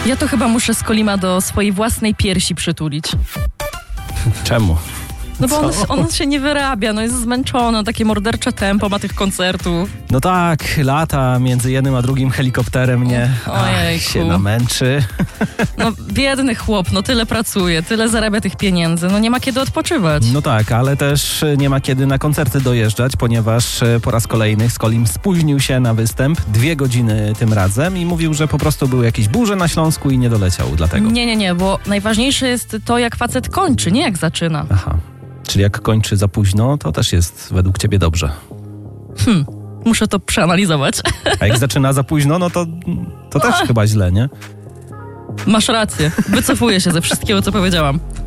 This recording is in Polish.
Ja to chyba muszę Skolima do swojej własnej piersi przytulić. Czemu? No bo on się nie wyrabia, jest zmęczony, takie mordercze tempo ma tych koncertów. No tak, lata między jednym a drugim helikopterem się namęczy. No biedny chłop, tyle pracuje, tyle zarabia tych pieniędzy, nie ma kiedy odpoczywać. No tak, ale też nie ma kiedy na koncerty dojeżdżać, ponieważ po raz kolejny Skolim spóźnił się na występ 2 godziny tym razem i mówił, że po prostu były jakieś burze na Śląsku i nie doleciał dlatego. Nie, bo najważniejsze jest to, jak facet kończy, nie jak zaczyna. Aha. Czyli jak kończy za późno, to też jest według ciebie dobrze. Muszę to przeanalizować. A jak zaczyna za późno, to też chyba źle, nie? Masz rację. Wycofuję się ze wszystkiego, co powiedziałam.